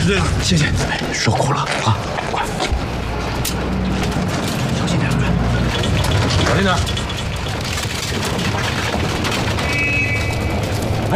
对，谢谢。 受苦了啊！快， 小心点， 小心点。哎，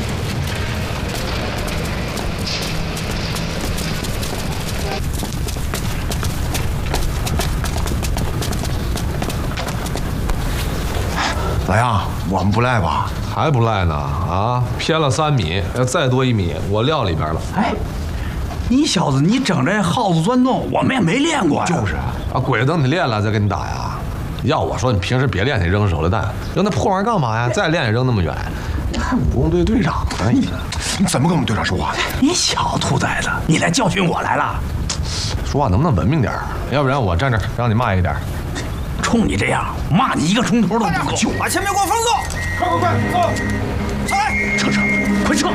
老杨，我们不赖吧？ 还不赖呢啊！偏了3米，要再多1米，我撂里边了。 哎，你小子，你整这耗子钻洞，我们也没练过呀。 就是啊，鬼子等你练了再跟你打呀！要我说，你平时别练那扔手榴弹，扔那破玩意儿干嘛呀？再练也扔那么远。还武工队队长呢？ 你怎么跟我们队长说话呢？ 你小兔崽子，你来教训我来了？ 说话能不能文明点儿？要不然我站这儿让你骂一点。 冲你这样，骂你1个钟头都不够。 把前面给我封住！快，走！上来！ 撤，快撤！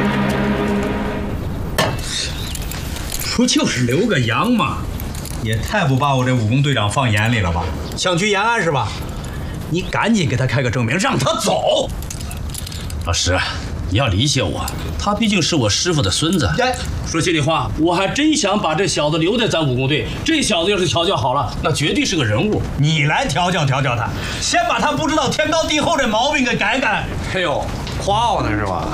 不就是留个洋吗？也太不把我这武工队长放眼里了吧？想去延安是吧？你赶紧给他开个证明，让他走。 老师，你要理解我，他毕竟是我师傅的孙子。说心里话，我还真想把这小子留在咱武工队。这小子要是调教好了，那绝对是个人物。 你来调教他，先把他不知道天高地厚这毛病给改改。 哎呦，夸我呢是吧？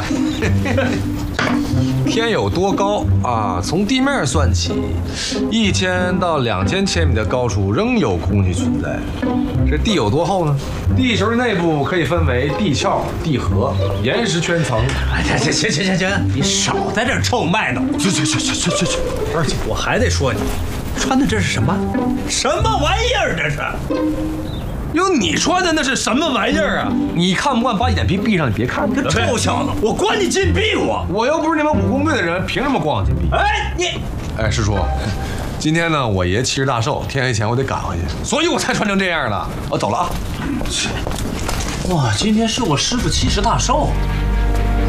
天有多高啊？从地面算起，1000到2000千米的高处仍有空气存在。这地有多厚呢？地球的内部可以分为地壳、地核、岩石圈层。 哎，行，你少在这臭卖弄。 去！ 而且我还得说你，穿的这是什么玩意儿？这是？ 哟，你穿的那是什么玩意儿啊？你看不惯，把眼皮闭上，你别看。 这臭小子，我关你禁闭我又不是你们武工队的人，凭什么关我禁闭？ 哎，你， 哎，师叔，今天呢，我爷70大寿，天黑前我得赶回去，所以我才穿成这样的。我走了啊。 哇，今天是我师傅70大寿，